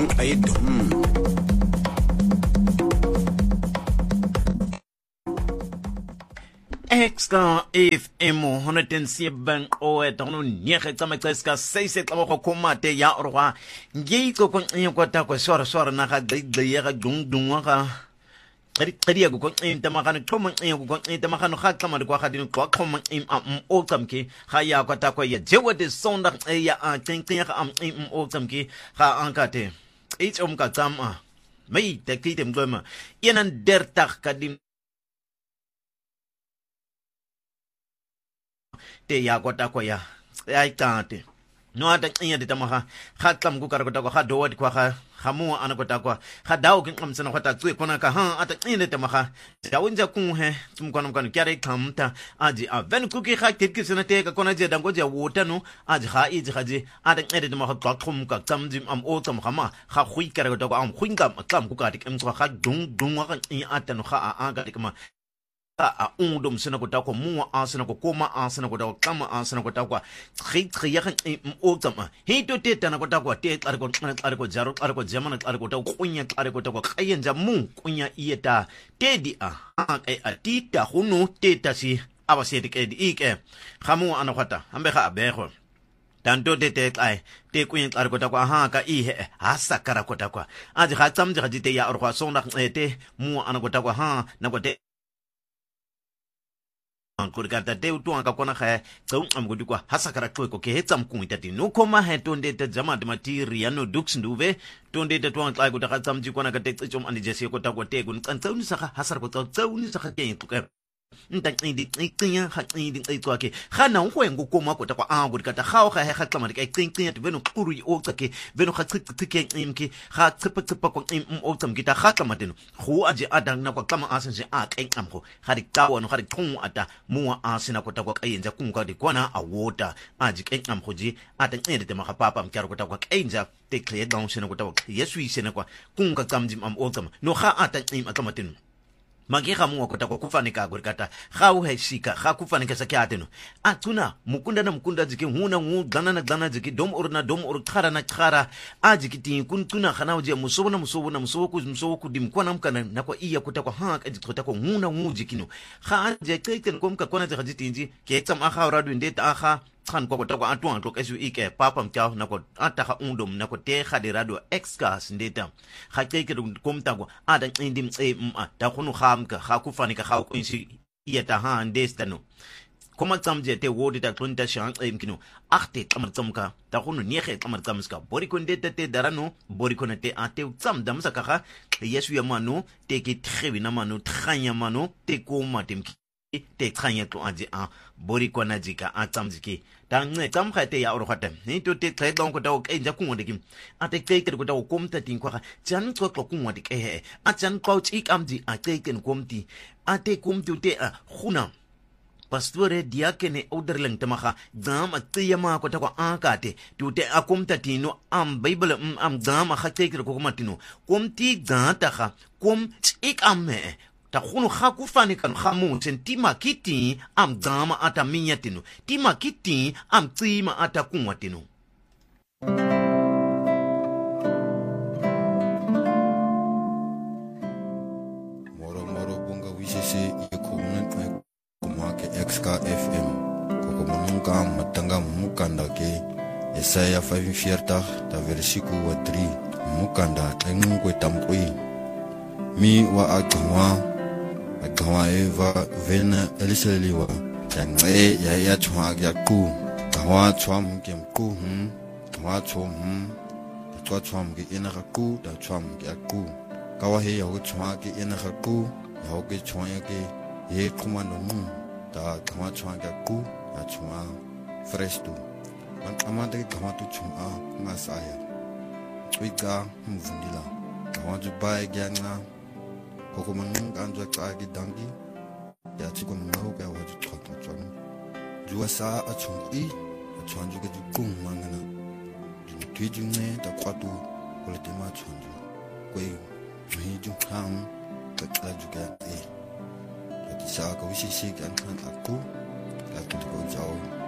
Extra FM 107 tono niege tsamaiska 6 tlago komate ya orwa ngeiko kon kwata kwa sora na ga ga dung ga qedi go kon tamagano thomo go kon tamagano ga tsamadi kwa ga dinu kwa khoma o tsamke ga ya kwata kwa ya jewa de sonda ya tsenkin ga o tsamke ga ankate it's ka tsama mai tekitem goma yenan dertag kadim te ya kota ko ya ai kante no ata nya de tamaha khatlam ku kar kota ko ha do kwa hamu ana kota ko ha dawo kin amsana kota tsue kona ka ha ata nya de tamaha dawunja ku he tum kona kan kyare kamta aji a ven ku ki ha kit kisana te ka kona je dango je wota no aji ha iji haji ata nya de tamaha ka khum ka tamjim am o tam khama ha khui kar kota ko am khuin kam kam ku ka dik am ko ha dung wa kan ata no ha a ga dikma a undom sina ko ta ko mu asina ko koma asina ko ta ko kama asina ko ta ko ya kan o tama he to te tana ko ta ko te ar ko jaro ar ko jamana ar ko ta kunya ar ko ta ko kayan jamu kunya iyeta te di a ti ta hunu te ta si aba se ke di ike khamu ana khata ambe kha bego tanto te ai te kunya ar ko ta ko ha ka I he hasa kara ko ta ko aji kha tsam ji te ya ar ko sona te mu ana ko ta ko ha na ko te kurikata te utu anga kona kha tsau amgudi kwa hasakara ko ke hetsam kuita ti no koma he tonde te jama de matiri ano dux nduve tonde te tuang tla ko ta tsam ji kona ka te tsom andi jese ko ta ko te gun tsau ni saka hasar ko tsau ni saka ke tuka nta ndi tsinya ha ndi tswa ke khana ho ngo koma ko ta kwa a kurikata kha o kha he kha tsama ke tsinya te beno kuru o tsake beno kha tsike imki kha tsipa ko o tsam kita kha tsama teno khu aje adang na kwa tsama asen se a ke am ko kha di tawo no kha di thung ata muwa asina ko ta kwa kayenza kunga di kwana a water aje ke am khoji ata ngede te makha papa mkyaro ko ta kwa kayenza te clear down sina ko ta kwa yesu isena kwa kunga kamjim am o tsama no kha ata atama teno magi ga mo ko ta ko kufanika kurikata ga o he shika ga kufanika sa kyateno atuna mukunda jiki huna ngu dana jiki dom or khara na khara ajiki tin kun tuna khana uje musobo ku dim kwana mkana na ko iya ko ta ko ha ka jiki ta ko huna ngu jikino ga je teten kom ka kona jiki tinji ke tsam a ga radu nde ta ga kan ko ta ko atwa to kesu ike papa mkao na ko ata ga undom na ko te ga de radio exgas ndeta ga teke kom ta ko ada ndim ta khunu khamka ga kufanika ga ko insi yeta ha ndestano koma tsamje te wodi ta tonta shang kino achte tamar tsamka ta khunu nihe tamar tsamska boriko ndeta te darano boriko na te ate tsam damsa ka yesu ya mano te ki trebi na mano tranya mano te koma temki te tranya to aji a boriko na jika atsamjiki tang tam kha te ya ro khata ni to te tle dong ko ta o enja ku ngode kim ate te ko ta o kom ta tin kwa chan ko ku ngode ke he a chan ko chi amji a te ken komti ate komti te a khuna pastore diakene oderleng tamaha dam atiyama ko ta ko akate tu te akomta tino am bible am dam kha te ko matino komti gata kha kom ik amme ta khunu kha ku fani kan khamu sentima kiti am dama ata minyatino tima kiti am tsima ata kunwatino moro bunga wisese ikomunent kumake exka fm koko mununga matanga mukanda ke Isaiah 45 ta versikulo 3 mukanda engwe tamkwi mi wa agwa eva vena eliseliwa yange ya chwa ya ku kawa chwam kem ku kawa chwam ke ina ku da chwam ya ku kawa he ya chwa ke ina ku ya ke chwa ya ke ye kumano da kawa chwa ya ku ya chwa fresh tu man amade kawa tu chwa ngasaya twika mvundila kawa jubai gyanga koko manung anjwa tsagi dangi ya chiko manau ka waju chotma chon juwa sa achungi achonju ke jukung mangana jini tuiju ne ta kwatu kolete ma chonju kwe juhi jukhang takla juga ya kisa ka wisi sik an aku la tutu ko jauh